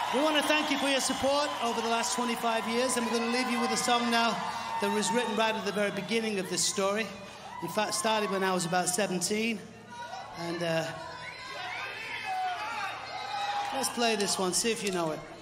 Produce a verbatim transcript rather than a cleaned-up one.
We want to thank you for your support over the last twenty-five years, and we're going to leave you with a song now that was written right at the very beginning of this story. In fact, started when I was about seventeen. And uh, let's play this one, see if you know it.